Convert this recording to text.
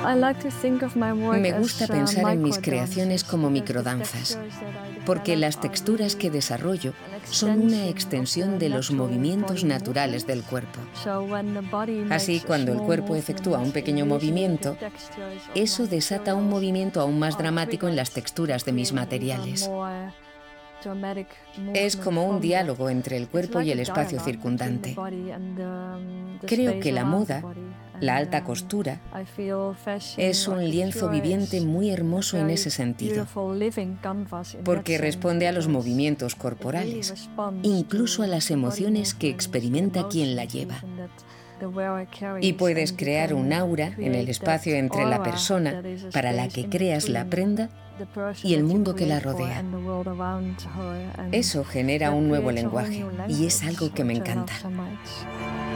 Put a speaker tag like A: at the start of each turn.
A: Me gusta pensar en mis creaciones como microdanzas, porque las texturas que desarrollo son una extensión de los movimientos naturales del cuerpo. Así, cuando el cuerpo efectúa un pequeño movimiento, eso desata un movimiento aún más dramático en las texturas de mis materiales. Es como un diálogo entre el cuerpo y el espacio circundante. Creo que la moda, la alta costura, es un lienzo viviente muy hermoso en ese sentido, porque responde a los movimientos corporales, incluso a las emociones que experimenta quien la lleva. Y puedes crear un aura en el espacio entre la persona para la que creas la prenda y el mundo que la rodea. Eso genera un nuevo lenguaje y es algo que me encanta.